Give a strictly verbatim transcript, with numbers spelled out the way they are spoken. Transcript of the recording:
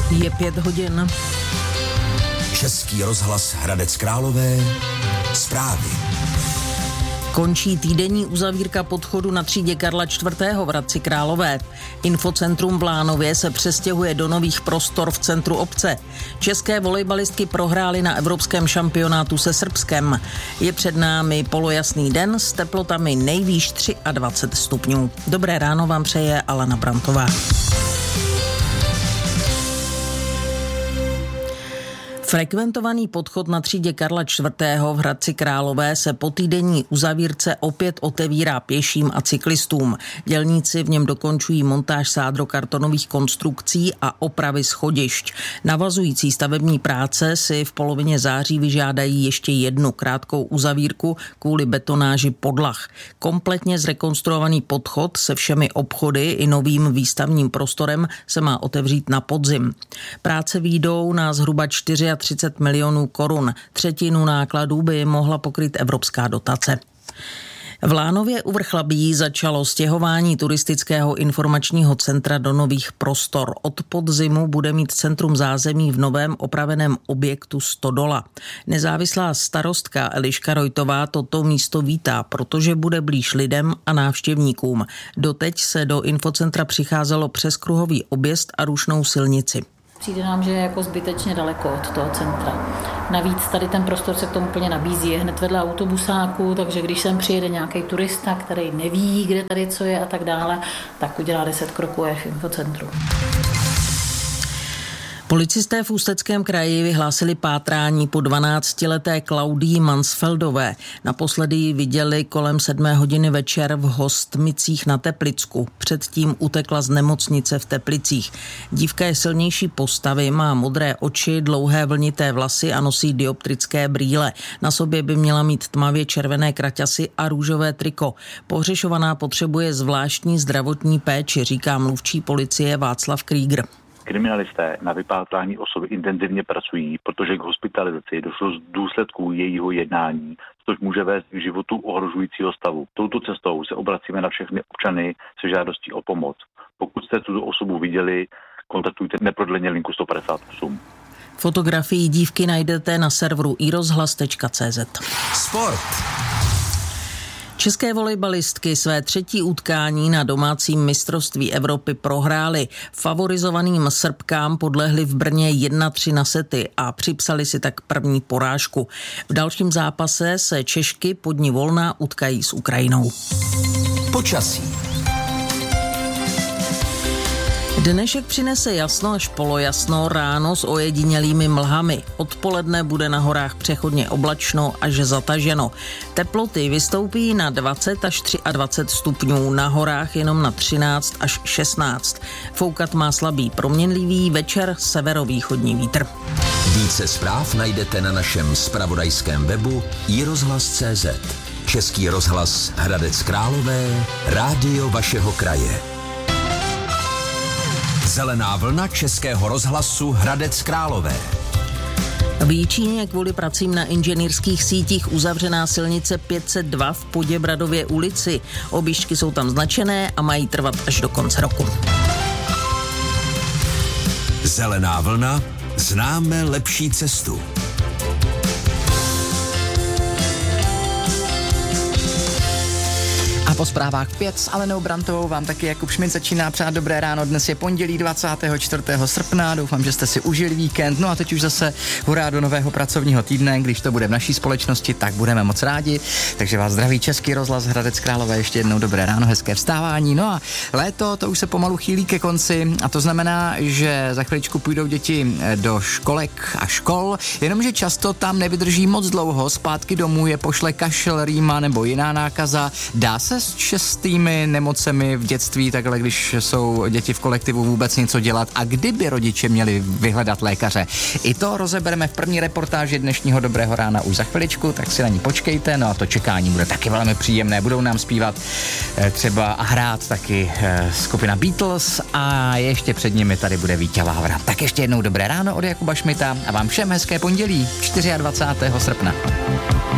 Je pět hodin. Český rozhlas Hradec Králové. Zprávy. Končí týdenní uzavírka podchodu na třídě Karla čtvrtého v Hradci Králové. Infocentrum v Lánově se přestěhuje do nových prostor v centru obce. České volejbalistky prohrály na evropském šampionátu se Srbskem. Je před námi polojasný den s teplotami nejvýš dvacet tři stupňů. Dobré ráno vám přeje Alena Brantová. Frekventovaný podchod na třídě Karla čtvrtého v Hradci Králové se po týdenní uzavírce opět otevírá pěším a cyklistům. Dělníci v něm dokončují montáž sádrokartonových konstrukcí a opravy schodišť. Navazující stavební práce si v polovině září vyžádají ještě jednu krátkou uzavírku kvůli betonáži podlah. Kompletně zrekonstruovaný podchod se všemi obchody i novým výstavním prostorem se má otevřít na podzim. Práce výjdou na zhruba třicet čtyři milionů korun. Třetinu nákladů by mohla pokryt evropská dotace. V Lánově u Vrchlabí začalo stěhování turistického informačního centra do nových prostor. Od podzimu bude mít centrum zázemí v novém opraveném objektu Stodola. Nezávislá starostka Eliška Rojtová toto místo vítá, protože bude blíž lidem a návštěvníkům. Doteď se do infocentra přicházelo přes kruhový objezd a rušnou silnici. Přijde nám, že je jako zbytečně daleko od toho centra. Navíc tady ten prostor se k tomu úplně nabízí, je hned vedle autobusáku, takže když sem přijede nějaký turista, který neví, kde tady co je a tak dále, tak udělá deset kroků až v infocentru. Policisté v Ústeckém kraji vyhlásili pátrání po dvanáctileté Klaudii Mansfeldové. Naposledy ji viděli kolem sedmé hodiny večer v Hostmicích na Teplicku. Předtím utekla z nemocnice v Teplicích. Dívka je silnější postavy, má modré oči, dlouhé vlnité vlasy a nosí dioptrické brýle. Na sobě by měla mít tmavě červené kraťasy a růžové triko. Pohřešovaná potřebuje zvláštní zdravotní péči, říká mluvčí policie Václav Krýger. Kriminalisté na vypátrání osoby intenzivně pracují, protože k hospitalizaci došlo z důsledků jejího jednání, což může vést k životu ohrožujícího stavu. Touto cestou se obracíme na všechny občany se žádostí o pomoc. Pokud jste tuto osobu viděli, kontaktujte neprodleně linku sto padesát osm. Fotografii dívky najdete na serveru i rozhlas tečka cé zet. Sport. České volejbalistky své třetí utkání na domácím mistrovství Evropy prohrály. Favorizovaným Srbkám podlehly v Brně jedna tři na sety a připsali si tak první porážku. V dalším zápase se Češky pod ní volna utkají s Ukrajinou. Počasí. Dnešek přinese jasno až polojasno, ráno s ojedinělými mlhami. Odpoledne bude na horách přechodně oblačno až zataženo. Teploty vystoupí na dvacet až dvacet tři stupňů, na horách jenom na třináct až šestnáct. Foukat má slabý proměnlivý, večer severovýchodní vítr. Více zpráv najdete na našem zpravodajském webu i rozhlas tečka cé zet. Český rozhlas Hradec Králové, rádio vašeho kraje. Zelená vlna Českého rozhlasu Hradec Králové. V Jičíně kvůli pracím na inženýrských sítích uzavřená silnice pět set dva v Poděbradově ulici. Objížďky jsou tam značené a mají trvat až do konce roku. Zelená vlna, známe lepší cestu. A po zprávách pět s Alenou Brantovou vám taky Jakub Šmit začíná přát dobré ráno. Dnes je pondělí dvacátého čtvrtého srpna. Doufám, že jste si užili víkend. No a teď už zase hurá do nového pracovního týdne. Když to bude v naší společnosti, tak budeme moc rádi. Takže vás zdraví Český rozhlas Hradec Králové. Ještě jednou dobré ráno, hezké vstávání. No a léto, to už se pomalu chýlí ke konci. A to znamená, že za chviličku půjdou děti do školek a škol. Jenomže často tam nevydrží moc dlouho. Zpátky domů je pošle kašel, rýma nebo jiná nákaza. Dá se s častými nemocemi v dětství, takhle když jsou děti v kolektivu, vůbec něco dělat a kdyby rodiče měli vyhledat lékaře. I to rozebereme v první reportáži dnešního Dobrého rána už za chviličku, tak si na ní počkejte, no a to čekání bude taky velmi příjemné. Budou nám zpívat eh, třeba a hrát taky eh, skupina Beatles a ještě před nimi tady bude Vítě Vávra. Tak ještě jednou dobré ráno od Jakuba Šmita a vám všem hezké pondělí dvacátého čtvrtého srpna.